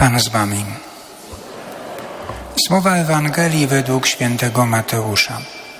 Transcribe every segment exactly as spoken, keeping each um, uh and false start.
Pan z wami. Słowa Ewangelii według świętego Mateusza.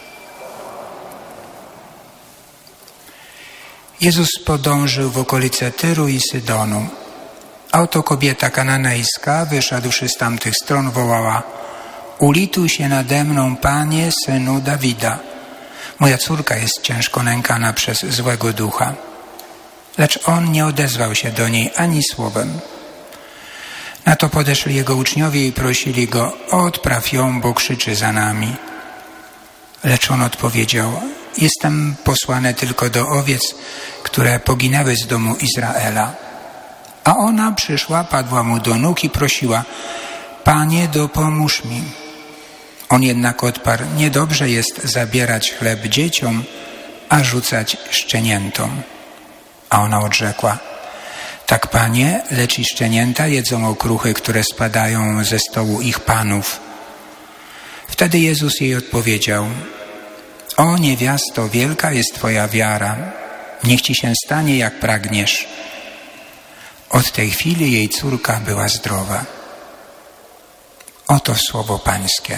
Jezus podążył w okolice Tyru i Sydonu. A oto kobieta kananejska, wyszedłszy z tamtych stron, wołała: ulituj się nade mną, Panie, Synu Dawida. Moja córka jest ciężko nękana przez złego ducha. Lecz on nie odezwał się do niej ani słowem. Na to podeszli jego uczniowie i prosili go: odpraw ją, bo krzyczy za nami. Lecz on odpowiedział: jestem posłany tylko do owiec, które poginęły z domu Izraela. A ona przyszła, padła mu do nóg i prosiła: Panie, dopomóż mi. On jednak odparł: niedobrze jest zabierać chleb dzieciom, a rzucać szczeniętom. A ona odrzekła: tak, Panie, lecz i szczenięta jedzą okruchy, które spadają ze stołu ich panów. Wtedy Jezus jej odpowiedział: o niewiasto, wielka jest Twoja wiara, niech Ci się stanie, jak pragniesz. Od tej chwili jej córka była zdrowa. Oto słowo Pańskie.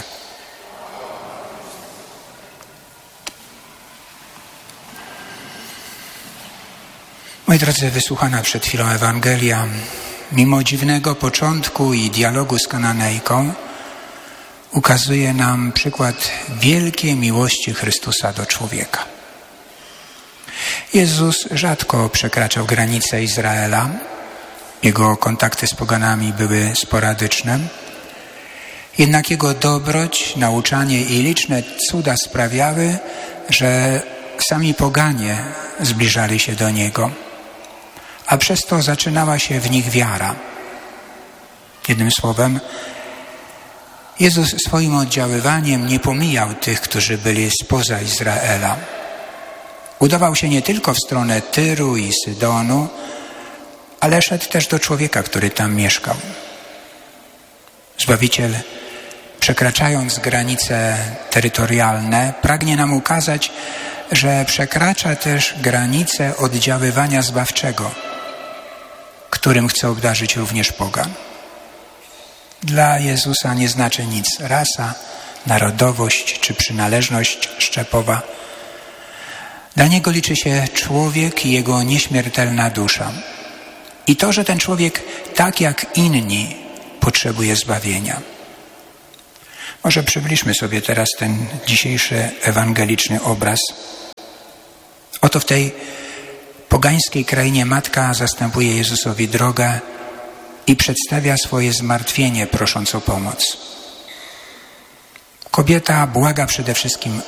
Moi drodzy, wysłuchana przed chwilą Ewangelia, mimo dziwnego początku i dialogu z Kananejką, ukazuje nam przykład wielkiej miłości Chrystusa do człowieka. Jezus rzadko przekraczał granice Izraela. Jego kontakty z poganami były sporadyczne. Jednak jego dobroć, nauczanie i liczne cuda sprawiały, że sami poganie zbliżali się do Niego, a przez to zaczynała się w nich wiara. Jednym słowem, Jezus swoim oddziaływaniem nie pomijał tych, którzy byli spoza Izraela. Udawał się nie tylko w stronę Tyru i Sydonu, ale szedł też do człowieka, który tam mieszkał. Zbawiciel, przekraczając granice terytorialne, pragnie nam ukazać, że przekracza też granice oddziaływania zbawczego, którym chce obdarzyć również pogan. Dla Jezusa nie znaczy nic rasa, narodowość czy przynależność szczepowa. Dla Niego liczy się człowiek i jego nieśmiertelna dusza. I to, że ten człowiek, tak jak inni, potrzebuje zbawienia. Może przybliżmy sobie teraz ten dzisiejszy ewangeliczny obraz. Oto w tej pogańskiej krainie matka zastępuje Jezusowi drogę i przedstawia swoje zmartwienie, prosząc o pomoc. Kobieta błaga przede wszystkim